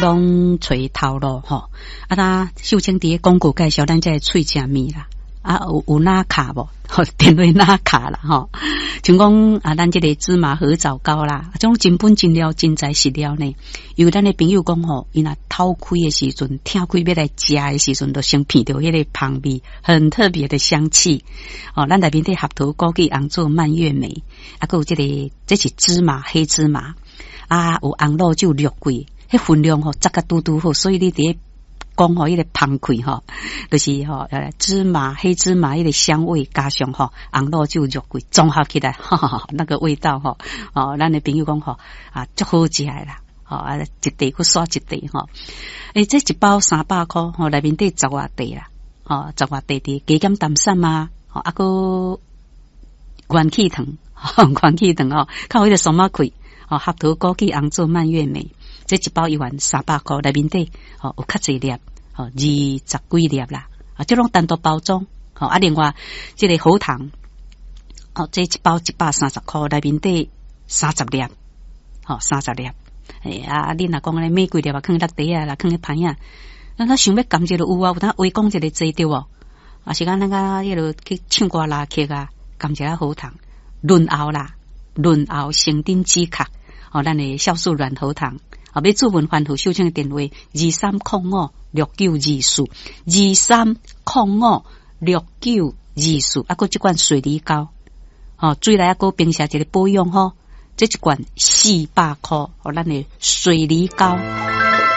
讲找头路吼。啊，那秀清伫广告介绍咱这脆食面啦。啊，有哪卡无？吼，电话哪卡啦？吼，像讲啊，咱这个芝麻合枣糕啦，这种真本真料真材实料呢。有咱的朋友讲吼，伊若偷开的时阵，听开要来食的时阵，就先闻到迄个香味，很特别的香气。哦，咱内面的合桃、枸杞、红枣、蔓越莓，啊，还有这是芝麻黑芝麻，啊，有红露酒略过，迄分量吼，扎个嘟嘟好，所以你伫讲吼，迄个芳开吼，就是吼，芝麻黑芝麻迄个香味加上吼红露酒肉桂综合起来，那个味道吼，哦，咱的朋友讲吼啊，足好食的啦，吼啊，一地去刷一地吼，这一包300块，吼，内面底10外地啦，吼，10外地的加减淡散啊，吼，啊个元气糖，元气糖哦，靠迄个松麻开，哦，合桃、枸杞、红枣、蔓越莓。这一包11300块，内面底哦有较侪粒，哦20几粒啦，啊，这种单独包装，哦啊，另外这个喉糖，哦，这一包130块，内面底30粒，哦30粒，啊，你若讲咧玫瑰粒啊，放落地啊，啦，放喺盘啊，咱想要甘蔗就有啊，有当微讲一个做对哦，啊，是讲咱个迄落去唱歌拉客啊，甘蔗喉糖润喉啦，润喉生顶止咳，哦，咱的酵素软喉糖。啊！要注文番号秀清的电话23056924，23056924，啊，个这罐水梨膏，哦，水来啊，个冰下一个保养吼，这一罐400块，哦，咱的水梨膏。